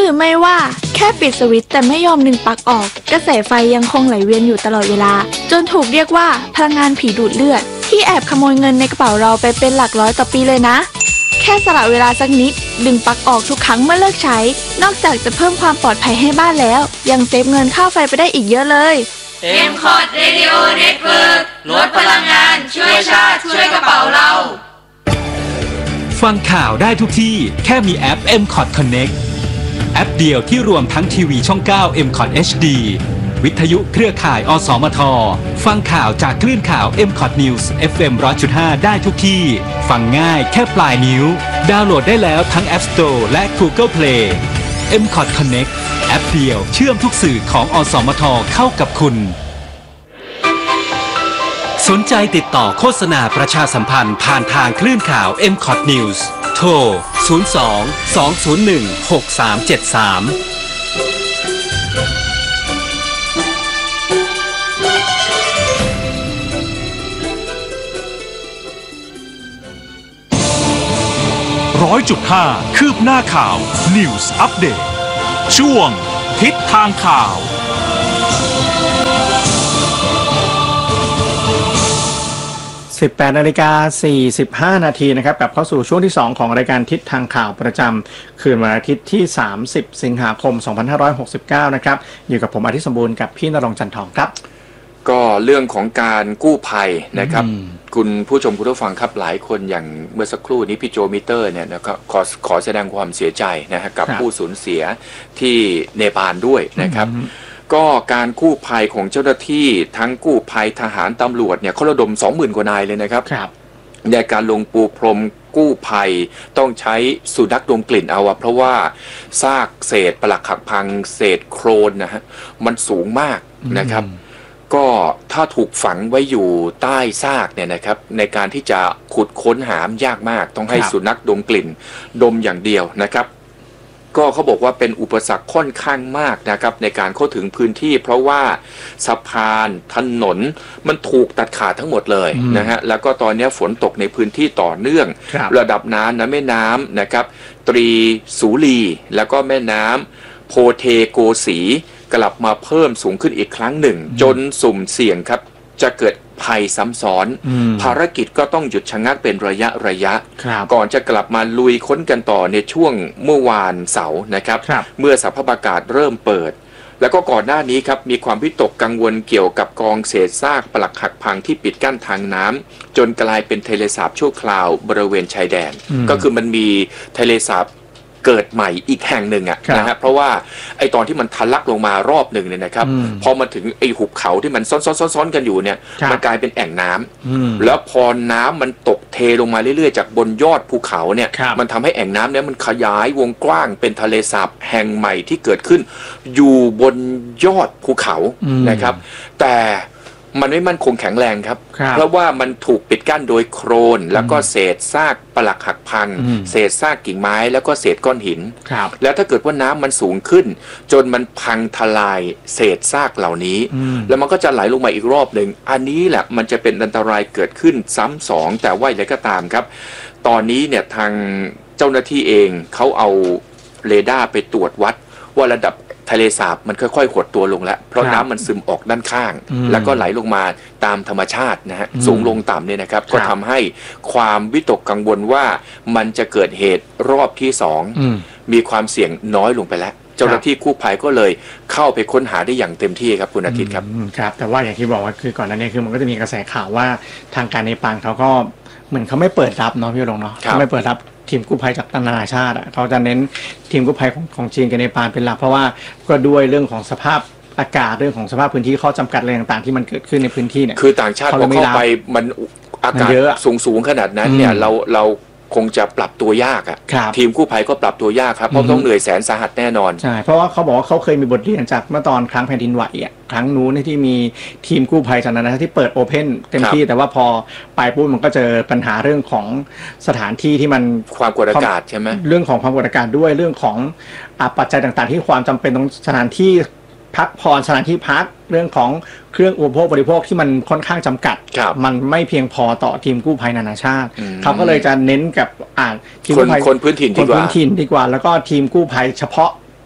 รือไม่ว่าแค่ปิดสวิตช์แต่ไม่ยอมดึงปลั๊กออกกระแสไฟยังคงไหลเวียนอยู่ตลอดเวลาจนถูกเรียกว่าพลังงานผีดูดเลือดที่แอบขโมยเงินในกระเป๋าเราไปเป็นหลักร้อยต่อปีเลยนะแค่สละเวลาสักนิดดึงปลั๊กออกทุกครั้งเมื่อเลิกใช้นอกจากจะเพิ่มความปลอดภัยให้บ้านแล้วยังเซฟเงินค่าไฟไปได้อีกเยอะเลย MCOT Radio Network ลดพลังงานช่วยชาติช่วยกระเป๋าเราฟังข่าวได้ทุกที่แค่มีแอป MCOT Connect แอปเดียวที่รวมทั้งทีวีช่อง 9 MCOT HD วิทยุเครือข่ายอสมทฟังข่าวจากคลื่นข่าว MCOT News FM 100.5 ได้ทุกที่ฟังง่ายแค่ปลายนิ้วดาวน์โหลดได้แล้วทั้ง App Store และ Google Play MCOT Connect แอปเดียวเชื่อมทุกสื่อของอสมทเข้ากับคุณสนใจติดต่อโฆษณาประชาสัมพันธ์ผ่านทางคลื่นข่าว MCOT News โทร 02-201-6373 100.5 คืบหน้าข่าว News Update ช่วงทิศทางข่าว 18:45 น.นะครับกลับเข้าสู่ช่วงที่2ของรายการทิศทางข่าวประจำคืนวันอาทิตย์ที่30สิงหาคม2569นะครับอยู่กับผมอาทิตย์สมบูรณ์กับพี่ณรงค์จันทองครับก็เรื่องของการกู้ภัยนะครับคุณผู้ชมคุณผู้ฟังครับหลายคนอย่างเมื่อสักครู่นี้พี่โจมิเตอร์เนี่ยนะครับขอแสดงความเสียใจนะฮะกับผู้สูญเสียที่เนปาลด้วยนะครับก็การกู้ภัยของเจ้าหน้าที่ทั้งกู้ภัยทหารตำรวจเนี่ยเขาระดม 20,000 กว่านายเลยนะครับในการลงปูพรมกู้ภัยต้องใช้สุนัขดมกลิ่นเอาเพราะว่าซากเศษปรักหักพังเศษโครนนะฮะมันสูงมากนะครับก็ถ้าถูกฝังไว้อยู่ใต้ซากเนี่ยนะครับในการที่จะขุดค้นหามยากมากต้องให้สุนัขดมกลิ่นดมอย่างเดียวนะครับก็เขาบอกว่าเป็นอุปสรรคค่อนข้างมากนะครับในการเข้าถึงพื้นที่เพราะว่าสะพานถนนมันถูกตัดขาดทั้งหมดเลยนะฮะแล้วก็ตอนนี้ฝนตกในพื้นที่ต่อเนื่องระดับน้ำแม่น้ำนะครับตรีสูลีแล้วก็แม่น้ำโพเทโกสีกลับมาเพิ่มสูงขึ้นอีกครั้งหนึ่งจนสุ่มเสี่ยงครับจะเกิดภัยซ้ำซ้อนภารกิจก็ต้องหยุดชะงักเป็นระยะก่อนจะกลับมาลุยค้นกันต่อในช่วงเมื่อวานเสาร์นะครับเมื่อสภาพอากาศเริ่มเปิดแล้วก็ก่อนหน้านี้ครับมีความวิตกกังวลเกี่ยวกับกองเศษซากปรักหักพังที่ปิดกั้นทางน้ำจนกลายเป็นทะเลสาบชั่วคราวบริเวณชายแดนก็คือมันมีทะเลสาบเกิดใหม่อีกแห่งหนึ่งนะฮะเพราะว่าไอตอนที่มันทะลักลงมารอบหนึ่งเนี่ยนะครับพอมาถึงไอหุบเขาที่มันซ้อนกันอยู่เนี่ยมันกลายเป็นแอ่งน้ำแล้วพอน้ำมันตกเทลงมาเรื่อยๆจากบนยอดภูเขาเนี่ยมันทำให้แอ่งน้ำเนี่ยมันขยายวงกว้างเป็นทะเลสาบแห่งใหม่ที่เกิดขึ้นอยู่บนยอดภูเขานะครับแต่มันไม่มั่นคงแข็งแรงครับเพราะว่ามันถูกปิดกั้นโดยโครนแล้วก็เศษซากปรักหักพังเศษซากกิ่งไม้แล้วก็เศษก้อนหินแล้วถ้าเกิดว่าน้ำมันสูงขึ้นจนมันพังทลายเศษซากเหล่านี้แล้วมันก็จะไหลลงมาอีกรอบหนึ่งอันนี้แหละมันจะเป็นอันตรายเกิดขึ้นซ้ำสองแต่ว่าอย่างไรก็ตามครับตอนนี้เนี่ยทางเจ้าหน้าที่เองเขาเอาเรดาร์ไปตรวจวัดว่าระดับทะเลสาบมันค่อยๆหดตัวลงแล้วเพราะน้ำมันซึมออกด้านข้างแล้วก็ไหลลงมาตามธรรมชาตินะฮะสูงลงต่ำเนี่ยนะครับก็ทำให้ความวิตกกังวลว่ามันจะเกิดเหตุรอบที่2มีความเสี่ยงน้อยลงไปแล้วเจ้าหน้าที่กู้ภัยก็เลยเข้าไปค้นหาได้อย่างเต็มที่ครับคุณอาทิตย์ครับครับแต่ว่าอย่างที่บอกว่าคือก่อนหน้านี้คือมันก็จะมีกระแสข่าวว่าทางการเนปาลเขาก็เหมือนเขาไม่เปิดรับเนาะพี่รงเนาะเขาไม่เปิดรับทีมกู้ภัยจากนานาชาติเขาจะเน้นทีมกู้ภัยของจีนกับเนปาลเป็นหลักเพราะว่าก็ด้วยเรื่องของสภาพอากาศเรื่องของสภาพพื้นที่ข้อจำกัดอะไรต่างๆที่มันเกิดขึ้นในพื้นที่เนี่ยคือต่างชาติพอเข้าไปมันอากาศสูงขนาดนั้นเนี่ยเราคงจะปรับตัวยากทีมกู้ภัยก็ปรับตัวยากครับเพราะต้องเหนื่อยแสนสาหัสแน่นอนใช่เพราะว่าเขาบอกว่าเขาเคยมีบทเรียนจากเมื่อตอนครั้งแผ่นดินไหวครั้งนู้นที่มีทีมกู้ภัยจากนั้นที่เปิดโอเพนเต็มที่แต่ว่าพอไปปุ๊บมันก็เจอปัญหาเรื่องของสถานที่ที่มันความกดอากาศใช่ไหมเรื่องของความกดอากาศด้วยเรื่องของปัจจัยต่างๆที่ความจำเป็นตรงสถานที่พักผ่อนสถานที่พักเรื่องของเครื่องอุปโภคบริโภคที่มันค่อนข้างจำกัดมันไม่เพียงพอต่อทีมกู้ภัยนานาชาติเขาก็เลยจะเน้นกับทีมกู้ภัยคนพื้นถิ่นดีกว่าแล้วก็ทีมกู้ภัยเฉพาะ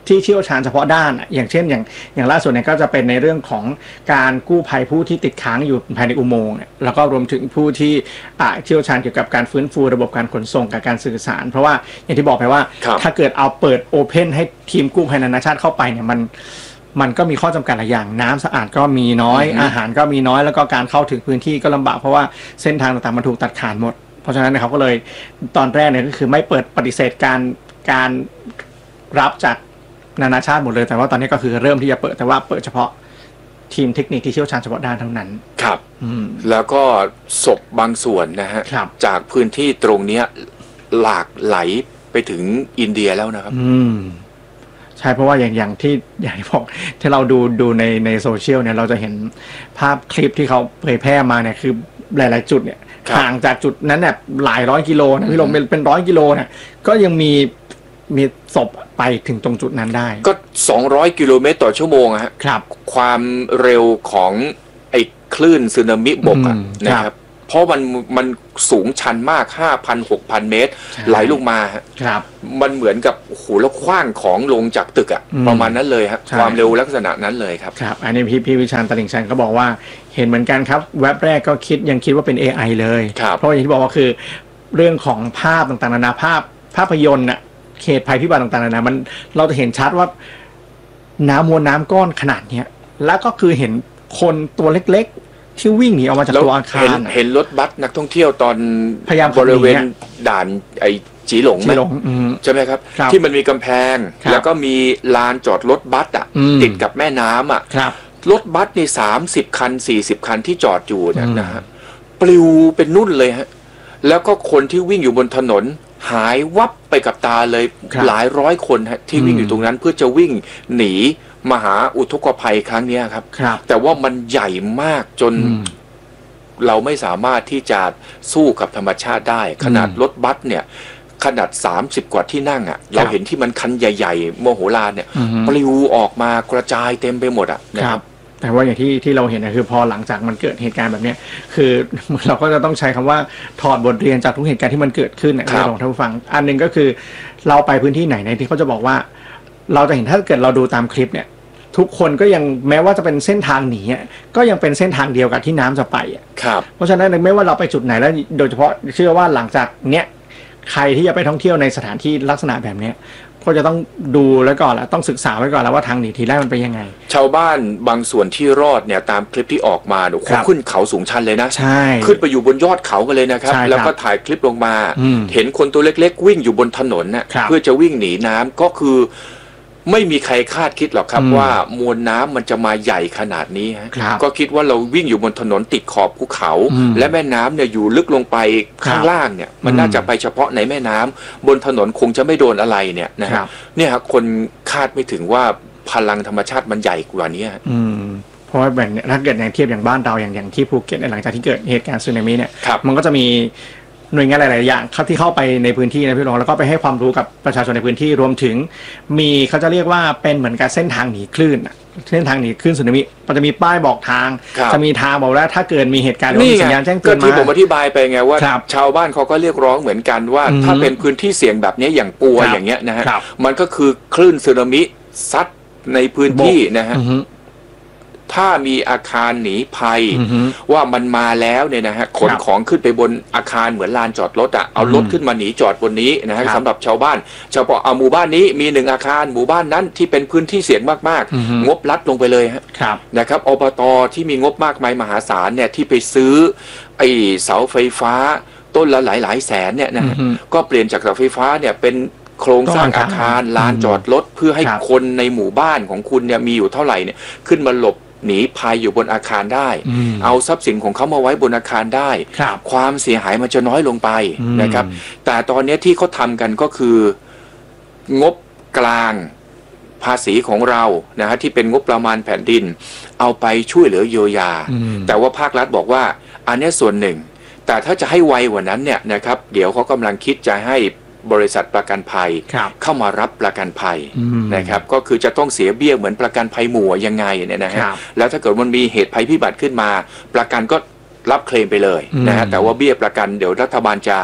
ที่เชี่ยวชาญเฉพาะด้านอย่างเช่นอย่างล่าสุดเนี่ยก็จะเป็นในเรื่องของการกู้ภัยผู้ที่ติดค้างอยู่ภายในอุโมงค์แล้วก็รวมถึงผู้ที่เชี่ยวชาญเกี่ยวกับการฟื้นฟูระบบการขนส่งกับการสื่อสารเพราะว่าอย่างที่บอกไปว่าถ้าเกิดเอาเปิดโอเพนให้ทีมกู้ภัยนานาชาติเข้าไปเนี่ยมันก็มีข้อจำกัดหลายอย่างน้ำสะอาดก็มีน้อยอาหารก็มีน้อยแล้วก็การเข้าถึงพื้นที่ก็ลำบากเพราะว่าเส้นทางต่างๆมันถูกตัดขาดหมดเพราะฉะนั้นเขาก็เลยตอนแรกเนี่ยก็คือไม่เปิดปฏิเสธการรับจากนานาชาติหมดเลยแต่ว่าตอนนี้ก็คือเริ่มที่จะเปิดแต่ว่าเปิดเฉพาะทีมเทคนิคที่เชี่ยวชาญเฉพาะด้านเท่านั้นครับแล้วก็ศพบางส่วนนะฮะจากพื้นที่ตรงนี้หลากไหลไปถึงอินเดียแล้วนะครับใช่เพราะว่าอย่างที่บอกที่เราดูในโซเชียลเนี่ยเราจะเห็นภาพคลิปที่เขาเผยแพร่มาเนี่ยคือหลายๆจุดเนี่ยห่างจากจุดนั้นเนี่ยหลายร้อยกิโลนะพี่ลงเป็น100 กิโลเนี่ยก็ยังมีศพไปถึงตรงจุดนั้นได้ก็200 กิโลเมตรต่อชั่วโมงครับความเร็วของไอ้คลื่นสึนามิบกนะครับเพราะมันสูงชันมาก 5,000-6,000 เมตรไหลลงมาครับมันเหมือนกับโหแล้วคว้างของลงจากตึกประมาณนั้นเลยครับความเร็วลักษณะนั้นเลยครับครับอันนี้พี่วิชาญตลิ่งชันก็บอกว่าเห็นเหมือนกันครับแว็บแรกก็ยังคิดว่าเป็น AI เลยเพราะอย่างที่บอกว่าคือเรื่องของภาพต่างๆนานาภาพยนตร์เขตภัยพิบัติต่างๆนานามันเราจะเห็นชัดว่ามวลน้ำก้อนขนาดเนี้ยแล้วก็คือเห็นคนตัวเล็กๆที่วิ่งหนีออกมาจากตัวอาคารเห็นรถบัสนักท่องเที่ยวตอนพยายามบริเวณด่านไอ้จีหลงใช่ไหมครับที่มันมีกำแพงแล้วก็มีลานจอดรถบัสติดกับแม่น้ำรถบัสใน30 คัน40 คันที่จอดอยู่เนี่ยนะฮะปลิวเป็นนุ่นเลยฮะแล้วก็คนที่วิ่งอยู่บนถนนหายวับไปกับตาเลยหลายร้อยคนที่วิ่งอยู่ตรงนั้นเพื่อจะวิ่งหนีมหาอุทกภัยครั้งนี้ครับแต่ว่ามันใหญ่มากจนเราไม่สามารถที่จะสู้กับธรรมชาติได้ขนาดรถบัสเนี่ยขนาด30 กว่าที่นั่งเราเห็นที่มันคันใหญ่ๆโมโหลานเนี่ยปลิวออกมากระจายเต็มไปหมดนะครับแต่ว่าอย่างที่เราเห็นคือพอหลังจากมันเกิดเหตุการณ์แบบนี้คือเราก็จะต้องใช้คำว่าถอดบทเรียนจากทุกเหตุการณ์ที่มันเกิดขึ้นในของท่านผู้ฟังอันนึงก็คือเราไปพื้นที่ไหนในที่เขาจะบอกว่าเราจะเห็นถ้าเกิดเราดูตามคลิปเนี่ยทุกคนก็ยังแม้ว่าจะเป็นเส้นทางหนีก็ยังเป็นเส้นทางเดียวกับที่น้ำจะไปเพราะฉะนั้นไม่ว่าเราไปจุดไหนแล้วโดยเฉพาะเชื่อว่าหลังจากเนี้ยใครที่จะไปท่องเที่ยวในสถานที่ลักษณะแบบนี้ก็จะต้องดูแล้วก่อนแล้วต้องศึกษาไว้ก่อนแล้วว่าทางหนีทีแรกมันเป็นยังไงชาวบ้านบางส่วนที่รอดเนี่ยตามคลิปที่ออกมาขึ้นเขาสูงชันเลยนะใช่ขึ้นไปอยู่บนยอดเขากันเลยนะครับแล้วก็ถ่ายคลิปลงมาเห็นคนตัวเล็กๆวิ่งอยู่บนถนนน่ะเพื่อจะวิ่งหนีน้ำก็คือไม่มีใครคาดคิดหรอกครับว่ามวลน้ำมันจะมาใหญ่ขนาดนี้ก็คิดว่าเราวิ่งอยู่บนถนนติดขอบภูเขาและแม่น้ำเนี่ยอยู่ลึกลงไปข้างล่างเนี่ยมันน่าจะไปเฉพาะในแม่น้ำบนถนนคงจะไม่โดนอะไรเนี่ยนะครับเนี่ยครับคนคาดไม่ถึงว่าพลังธรรมชาติมันใหญ่กว่านี้เพราะว่าแบบถ้าเกิดอย่างเทียบอย่างบ้านเราอย่างที่ภูเก็ตหลังจากที่เกิดเหตุการณ์สึนามิเนี่ยมันก็จะมีหน่วยงานหลายๆอย่างที่เข้าไปในพื้นที่นะพี่รองแล้วก็ไปให้ความรู้กับประชาชนในพื้นที่รวมถึงมีเขาจะเรียกว่าเป็นเหมือนกับเส้นทางหนีคลื่นเส้นทางหนีคลื่นสึนามิมันจะมีป้ายบอกทางจะมีทางบอกว่าถ้าเกิดมีเหตุการณ์มีสัญญาณแจ้งเตือนมาที่ผมอธิบายไปไงว่าชาวบ้านเขาก็เรียกร้องเหมือนกันว่าถ้าเป็นพื้นที่เสี่ยงแบบนี้อย่างปัวอย่างเงี้ยนะฮะมันก็คือคลื่นสึนามิซัดในพื้นที่นะฮะถ้ามีอาคารหนีภัยว่ามันมาแล้วเนี่ยนะฮะขนของขึ้นไปบนอาคารเหมือนลานจอดรถเอารถขึ้นมาหนีจอดบนนี้นะฮะสำหรับชาวบ้านเฉพาะหมู่บ้านนี้มี1อาคารหมู่บ้านนั้นที่เป็นพื้นที่เสี่ยงมากๆงบลัดลงไปเลยนะครับอบต.ที่มีงบมากมายมหาศาลเนี่ยที่ไปซื้อไอ้เสาไฟฟ้าต้นละหลายแสนเนี่ยนะก็เปลี่ยนจากเสาไฟฟ้าเนี่ยเป็นโครงสร้างอาคารลานจอดรถเพื่อให้คนในหมู่บ้านของคุณเนี่ยมีอยู่เท่าไหร่เนี่ยขึ้นมาหลบหนีภัยอยู่บนอาคารได้เอาทรัพย์สินของเขามาไว้บนอาคารได้ความเสียหายมันจะน้อยลงไปนะครับแต่ตอนนี้ที่เขาทำกันก็คืองบกลางภาษีของเรานะฮะที่เป็นงบประมาณแผ่นดินเอาไปช่วยเหลือเยียวยาแต่ว่าภาครัฐบอกว่าอันนี้ส่วนหนึ่งแต่ถ้าจะให้ไวกว่านั้นเนี่ยนะครับเดี๋ยวเขากำลังคิดจะให้บริษัทประกันภัยเข้ามารับประกันภัยนะครับก็คือจะต้องเสียเบี้ยเหมือนประกันภัยหมู่ยังไงเนี่ยนะฮะแล้วถ้าเกิดมันมีเหตุภัยพิบัติขึ้นมาประกันก็รับเคลมไปเลยนะฮะแต่ว่าเบี้ยประกันเดี๋ยวรัฐบาลจะ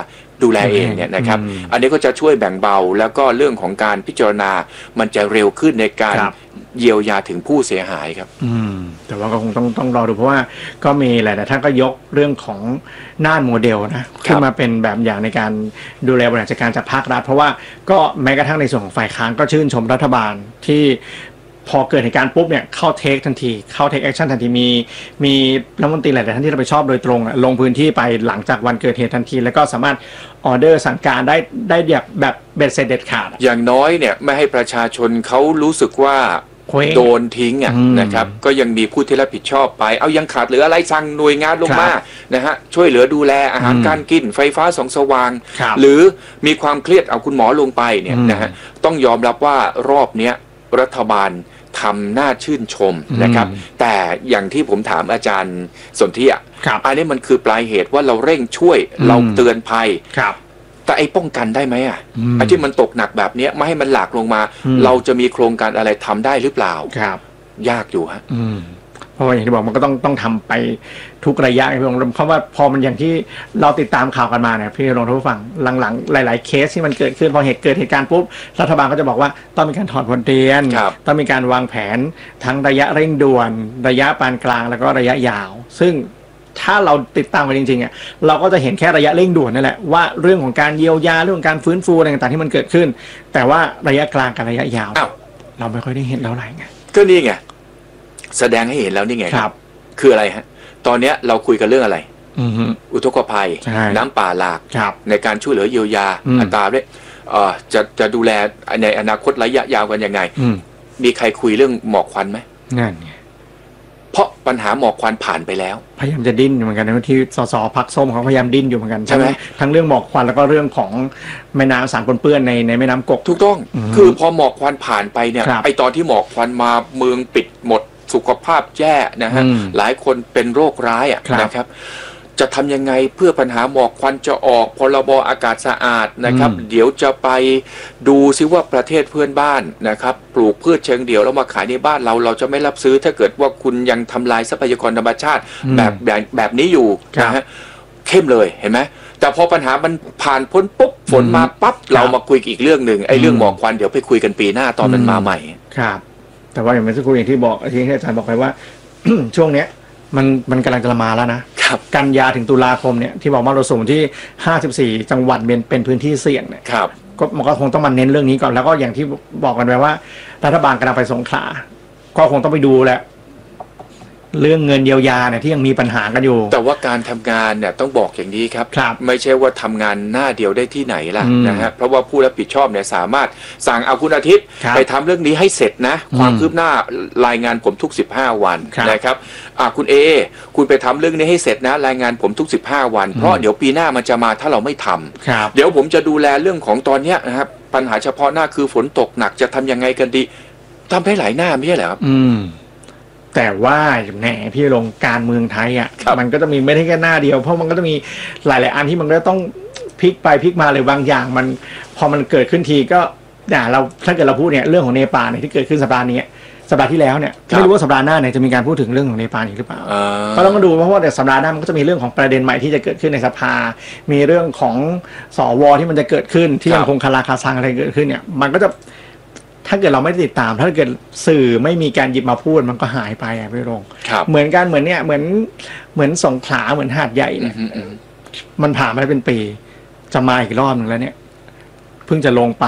ดูแลเองเนี่ยนะครับอันนี้ก็จะช่วยแบ่งเบาแล้วก็เรื่องของการพิจารณามันจะเร็วขึ้นในการเยียวยาถึงผู้เสียหายครับแต่ว่าก็คงต้องรอดูเพราะว่าก็มีหลายท่านก็ยกเรื่องของน่านโมเดลนะขึ้นมาเป็นแบบอย่างในการดูแลบริหารจัดการจากภาครัฐเพราะว่าก็แม้กระทั่งในส่วนของฝ่ายค้านก็ชื่นชมรัฐบาลที่พอเกิดเหตุการณ์ปุ๊บเนี่ยเข้าเทคทันทีเข้าเทคแอคชั่นทันทีมีรัฐมนตรีหลายๆท่านที่เราไปชอบโดยตรงลงพื้นที่ไปหลังจากวันเกิดเหตุทันทีแล้วก็สามารถออเดอร์สั่งการได้แบบเบ็ดเสร็จเด็ดขาดอย่างน้อยเนี่ยไม่ให้ประชาชนเขารู้สึกว่าโดนทิ้งนะครับก็ยังมีผู้ที่รับผิดชอบไปเอายังขาดเหลืออะไรสั่งหน่วยงานลงมานะฮะช่วยเหลือดูแลอาหารการกินไฟฟ้าส่องสว่างหรือมีความเครียดเอาคุณหมอลงไปเนี่ยนะฮะต้องยอมรับว่ารอบเนี้ยรัฐบาลทำน่าชื่นชมนะครับแต่อย่างที่ผมถามอาจารย์สนธิอันนี้มันคือปลายเหตุว่าเราเร่งช่วยเราเตือนภัยแต่ไอ้ป้องกันได้ไหมไอ้ที่มันตกหนักแบบนี้ไม่ให้มันหลากลงมาเราจะมีโครงการอะไรทำได้หรือเปล่าครับยากอยู่ฮะเพราะอย่างที่บอกมันก็ต้องทำไปทุกระยะพี่รงเพราะว่าพอมันอย่างที่เราติดตามข่าวกันมาเนี่ยพี่รงท่านผู้ฟังหลังๆหลายๆเคสที่มันเกิดขึ้นพอเกิดเหตุการณ์ปุ๊บรัฐบาลก็จะบอกว่าต้องมีการถอดบทเรียนต้องมีการวางแผนทั้งระยะเร่งด่วนระยะปานกลางแล้วก็ระยะยาวซึ่งถ้าเราติดตามกันจริงๆเราก็จะเห็นแค่ระยะเร่งด่วนนั่นแหละว่าเรื่องของการเยียวยาเรื่องของการฟื้นฟูอะไรต่างๆที่มันเกิดขึ้นแต่ว่าระยะกลางกับระยะยาวเราไม่ค่อยได้เห็นแล้วไรไงก็นี่ไงแสดงให้เห็นแล้วนี่ไงครับคืออะไรฮะตอนนี้เราคุยกันเรื่องอะไรอุทกภัยน้ำป่าหลากในการช่วยเหลือเยียวยาอัตราด้วยจะดูแลในอนาคตระยะยาวกันยังไงมีใครคุยเรื่องหมอกควันไหมนั่นไงเพราะปัญหาหมอกควันผ่านไปแล้วพยายามจะดิ้นเหมือนกันนะที่สสพรรคส้มเขาพยายามดิ้นอยู่เหมือนกันใช่ไหมทั้งเรื่องหมอกควันแล้วก็เรื่องของแม่น้ำสารปนเปื้อนในแม่น้ำกกถูกต้องคือพอหมอกควันผ่านไปเนี่ยไอตอนที่หมอกควันมาเมืองปิดหมดสุขภาพแย่นะฮะหลายคนเป็นโรคร้ายนะครับจะทำยังไงเพื่อปัญหาหมอกควันจะออกพรบอากาศสะอาดนะครับเดี๋ยวจะไปดูซิว่าประเทศเพื่อนบ้านนะครับปลูกพืชเชิงเดี่ยวแล้วมาขายในบ้านเราจะไม่รับซื้อถ้าเกิดว่าคุณยังทำลายทรัพยากรธรรมชาติแบบนี้อยู่นะฮะเข้มเลยเห็นไหมแต่พอปัญหามันผ่านพ้นปุ๊บฝนมาปั๊บเรามาคุยอีกเรื่องหนึ่งไอ้เรื่องหมอกควันเดี๋ยวไปคุยกันปีหน้าตอนมันมาใหม่ครับแต่ว่าอย่างเมื่อสักครู่อย่างที่บอกที่อาจารย์บอกไปว่า ช่วงเนี้ยมันกำลังจะมาแล้วนะกันยาถึงตุลาคมเนี่ยที่บอกว่าเราสูงที่54จังหวัดเป็นพื้นที่เสี่ยงเนี่ยก็มันก็คงต้องมาเน้นเรื่องนี้ก่อนแล้วก็อย่างที่บอกกันไปว่ารัฐบาลกำลังไปสงขลาก็คงต้องไปดูแหละเรื่องเงินเยียวยาเนี่ยที่ยังมีปัญหากันอยู่แต่ว่าการทำงานเนี่ยต้องบอกอย่างนี้ครับไม่ใช่ว่าทำงานหน้าเดียวได้ที่ไหนล่ะนะฮะเพราะว่าผู้รับผิดชอบเนี่ยสามารถสั่งเอาคุณอาทิตย์ไปทำเรื่องนี้ให้เสร็จนะความคืบหน้ารายงานผมทุก15วันนะครับคุณคุณไปทำเรื่องนี้ให้เสร็จนะรายงานผมทุก15วันเพราะเดี๋ยวปีหน้ามันจะมาถ้าเราไม่ทำเดี๋ยวผมจะดูแลเรื่องของตอนเนี้ยนะครับปัญหาเฉพาะหน้าคือฝนตกหนักจะทำยังไงกันดีทำได้หลายหน้าไม่ใช่เหรอครับแต่ว่าแหนพี่ลงการเมืองไทยมันก็จะมีไม่ได้แค่หน้าเดียวเพราะมันก็จะมีหลายๆอันที่มันก็ต้องพลิกไปพลิกมาเลยบางอย่างมันพอมันเกิดขึ้นทีก็เราถ้าเกิดเราพูดเนี่ยเรื่องของเนปาลเนี่ยที่เกิดขึ้นสัปดาห์นี้สัปดาห์ที่แล้วเนี่ยไม่รู้ว่าสัปดาห์หน้าเนี่ยจะมีการพูดถึงเรื่องของเนปาลอีกหรือเปล่าก็ต้องมาดูเพราะว่าแต่สัปดาห์หน้ามันก็จะมีเรื่องของประเด็นใหม่ที่จะเกิดขึ้นในสภามีเรื่องของสวที่มันจะเกิดขึ้นที่ยังคงคาราคาซังอะไรเกิดขึ้นเนี่ยมันก็จะถ้าเกิดเราไม่ติดตามถ้าเกิดสื่อไม่มีการหยิบมาพูดมันก็หายไปพี่รงเหมือนกันเหมือนสงขลาเหมือนหาดใหญ่เนี่ยมันผ่านมาเป็นปีจะมาอีกรอบหนึ่งแล้วเนี่ยเพิ่งจะลงไป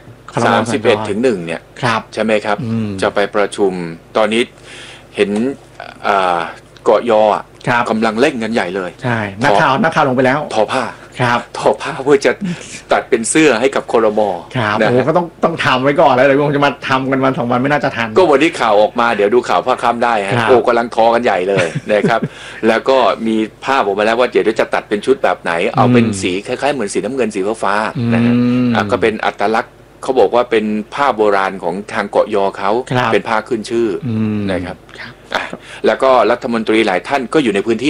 31 ถึง 1เนี่ยใช่ไหมครับจะไปประชุมตอนนี้เห็นเกาะยอกำลังเร่งกันใหญ่เลยใช่นักข่าวลงไปแล้วทอผ้าทอผ้าเพื่อจะตัดเป็นเสื้อให้กับครม. โอ้ก็ต้องทำไว้ก่อนแล้วเดี๋ยวคงจะมาทำกันวัน2 วันไม่น่าจะทันก็วันนี้ข่าวออกมาเดี๋ยวดูข่าวภาคค่ำได้ฮะโอ้กำลังทอกันใหญ่เลยนะครับแล้วก็มีภาพออกมาแล้วว่าเดี๋ยวจะตัดเป็นชุดแบบไหนเอาเป็นสีคล้ายๆเหมือนสีน้ำเงินสีฟ้านะฮะก็เป็นอัตลักษณ์เขาบอกว่าเป็นผ้าโบราณของทางเกาะยอเขาเป็นผ้าขึ้นชื่อนะครับแล้วก็รัฐมนตรีหลายท่านก็อยู่ในพื้นที่